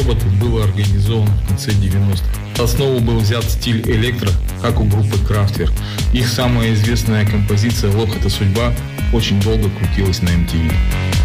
роботов был организован в конце 90-х. За основу был взят стиль электро, как у группы Kraftwerk. Их самая известная композиция «Лох – это судьба» очень долго крутилась на MTV.